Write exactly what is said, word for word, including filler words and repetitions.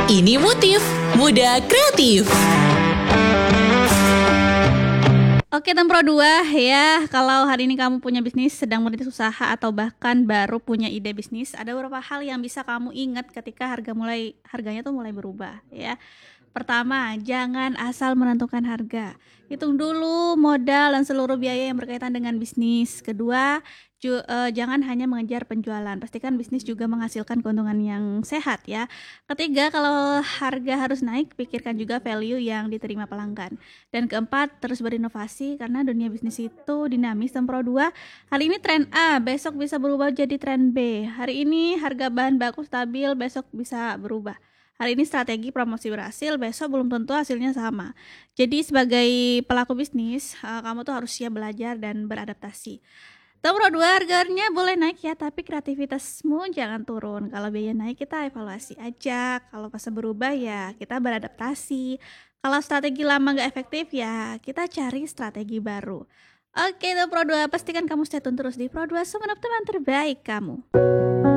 Ini Motif Muda Kreatif. Oke Tempro dua ya, kalau hari ini kamu punya bisnis, sedang merintis usaha atau bahkan baru punya ide bisnis, ada beberapa hal yang bisa kamu ingat ketika harga mulai harganya tuh mulai berubah ya. Pertama, jangan asal menentukan harga. Hitung dulu modal dan seluruh biaya yang berkaitan dengan bisnis. Kedua, ju, eh, jangan hanya mengejar penjualan. Pastikan bisnis juga menghasilkan keuntungan yang sehat ya. Ketiga, kalau harga harus naik, pikirkan juga value yang diterima pelanggan. Dan keempat, terus berinovasi karena dunia bisnis itu dinamis. Tempro dua, hari ini tren A, besok bisa berubah jadi tren B. Hari ini harga bahan baku stabil, besok bisa berubah. Hari ini strategi promosi berhasil, besok belum tentu hasilnya sama. Jadi sebagai pelaku bisnis, uh, kamu tuh harus siap belajar dan beradaptasi. Tempro dua, harganya boleh naik ya, tapi kreativitasmu jangan turun. Kalau biaya naik kita evaluasi aja, kalau pas berubah ya kita beradaptasi. Kalau strategi lama gak efektif ya kita cari strategi baru. Oke Tempro dua, pastikan kamu stay tune terus di Pro dua, semenap teman terbaik kamu.